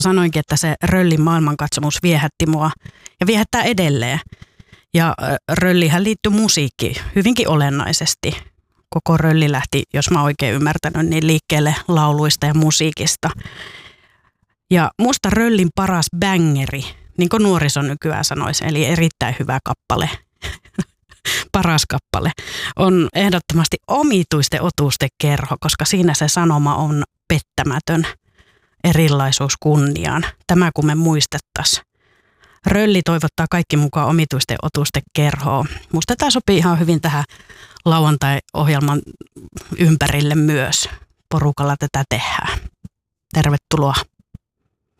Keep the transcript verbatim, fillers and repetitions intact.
sanoinkin, että se Röllin maailmankatsomus viehätti mua ja viehättää edelleen. Ja Röllihän liittyy musiikkiin hyvinkin olennaisesti. Koko Rölli lähti, jos mä oikein ymmärtänyt, niin liikkeelle lauluista ja musiikista. Ja musta Röllin paras bängeri, niin kuin nuoriso nykyään sanoisi, eli erittäin hyvä kappale, paras kappale, on ehdottomasti Omituisten otusten kerho, koska siinä se sanoma on pettämätön, erilaisuus kunniaan. Tämä kun me muistettaisiin. Rölli toivottaa kaikki mukaan Omituisten otusten kerhoon. Musta tämä sopii ihan hyvin tähän lauantai-ohjelman ympärille myös. Porukalla tätä tehdään. Tervetuloa.